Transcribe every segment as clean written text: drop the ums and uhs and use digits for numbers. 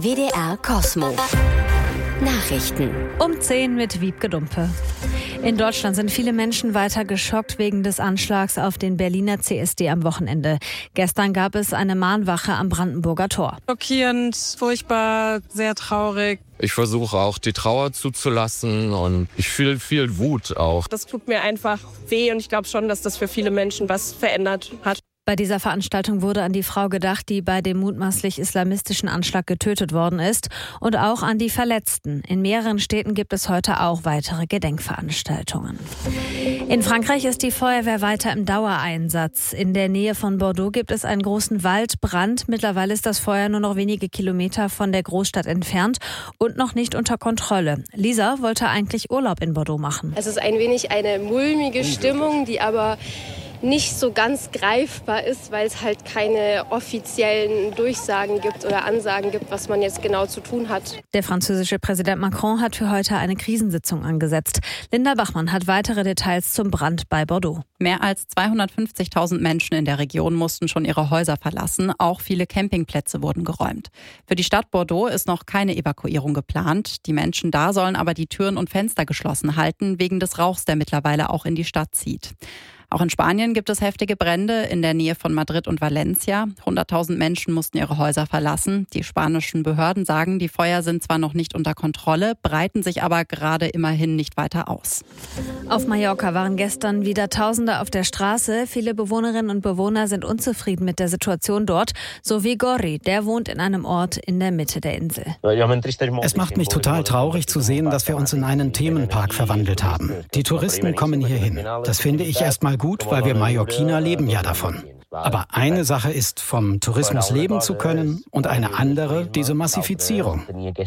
WDR Cosmo. Nachrichten. Um 10 mit Wiebke Dumpe. In Deutschland sind viele Menschen weiter geschockt wegen des Anschlags auf den Berliner CSD am Wochenende. Gestern gab es eine Mahnwache am Brandenburger Tor. Schockierend, furchtbar, sehr traurig. Ich versuche auch die Trauer zuzulassen und ich fühle viel Wut auch. Das tut mir einfach weh und ich glaube schon, dass das für viele Menschen was verändert hat. Bei dieser Veranstaltung wurde an die Frau gedacht, die bei dem mutmaßlich islamistischen Anschlag getötet worden ist, und auch an die Verletzten. In mehreren Städten gibt es heute auch weitere Gedenkveranstaltungen. In Frankreich ist die Feuerwehr weiter im Dauereinsatz. In der Nähe von Bordeaux gibt es einen großen Waldbrand. Mittlerweile ist das Feuer nur noch wenige Kilometer von der Großstadt entfernt und noch nicht unter Kontrolle. Lisa wollte eigentlich Urlaub in Bordeaux machen. Es ist ein wenig eine mulmige Stimmung, die aber nicht so ganz greifbar ist, weil es halt keine offiziellen Durchsagen gibt oder Ansagen gibt, was man jetzt genau zu tun hat. Der französische Präsident Macron hat für heute eine Krisensitzung angesetzt. Linda Bachmann hat weitere Details zum Brand bei Bordeaux. Mehr als 250.000 Menschen in der Region mussten schon ihre Häuser verlassen. Auch viele Campingplätze wurden geräumt. Für die Stadt Bordeaux ist noch keine Evakuierung geplant. Die Menschen da sollen aber die Türen und Fenster geschlossen halten, wegen des Rauchs, der mittlerweile auch in die Stadt zieht. Auch in Spanien gibt es heftige Brände in der Nähe von Madrid und Valencia. 100.000 Menschen mussten ihre Häuser verlassen. Die spanischen Behörden sagen, die Feuer sind zwar noch nicht unter Kontrolle, breiten sich aber gerade immerhin nicht weiter aus. Auf Mallorca waren gestern wieder Tausende auf der Straße. Viele Bewohnerinnen und Bewohner sind unzufrieden mit der Situation dort, so wie Gorri, der wohnt in einem Ort in der Mitte der Insel. Es macht mich total traurig zu sehen, dass wir uns in einen Themenpark verwandelt haben. Die Touristen kommen hier hin. Das finde ich erstmal gut, weil wir Mallorquiner leben ja davon. Aber eine Sache ist, vom Tourismus leben zu können, und eine andere, diese Massifizierung.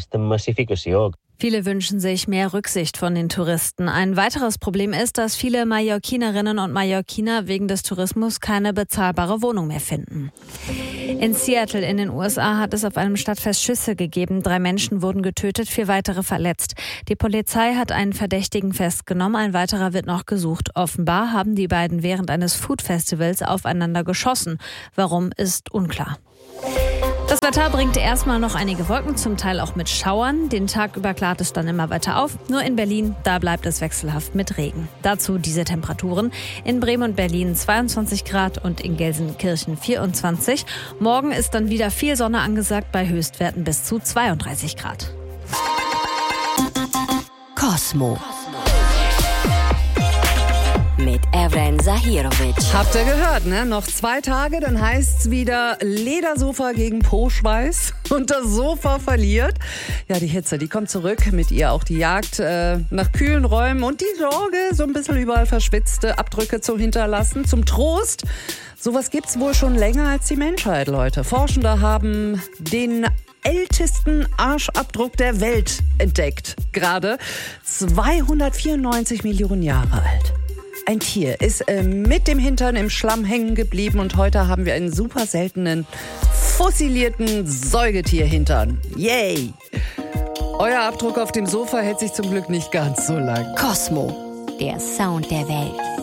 Viele wünschen sich mehr Rücksicht von den Touristen. Ein weiteres Problem ist, dass viele Mallorquinerinnen und Mallorquiner wegen des Tourismus keine bezahlbare Wohnung mehr finden. In Seattle in den USA hat es auf einem Stadtfest Schüsse gegeben. 3 Menschen wurden getötet, 4 weitere verletzt. Die Polizei hat einen Verdächtigen festgenommen, ein weiterer wird noch gesucht. Offenbar haben die beiden während eines Food-Festivals aufeinander geschossen. Warum, ist unklar. Das Wetter bringt erstmal noch einige Wolken, zum Teil auch mit Schauern. Den Tag über klart es dann immer weiter auf. Nur in Berlin, da bleibt es wechselhaft mit Regen. Dazu diese Temperaturen. In Bremen und Berlin 22 Grad und in Gelsenkirchen 24. Morgen ist dann wieder viel Sonne angesagt bei Höchstwerten bis zu 32 Grad. Cosmo. Mit Evren Zahirovic. Habt ihr gehört, ne? Noch 2 Tage, dann heißt's wieder Ledersofa gegen Po-Schweiß. Und das Sofa verliert. Ja, die Hitze, die kommt zurück. Mit ihr auch die Jagd nach kühlen Räumen und die Sorge, so ein bisschen überall verschwitzte Abdrücke zu hinterlassen. Zum Trost, sowas gibt's wohl schon länger als die Menschheit, Leute. Forschende haben den ältesten Arschabdruck der Welt entdeckt. Gerade 294 Millionen Jahre alt. Ein Tier ist mit dem Hintern im Schlamm hängen geblieben und heute haben wir einen super seltenen, fossilierten Säugetierhintern. Yay! Euer Abdruck auf dem Sofa hält sich zum Glück nicht ganz so lang. Cosmo, der Sound der Welt.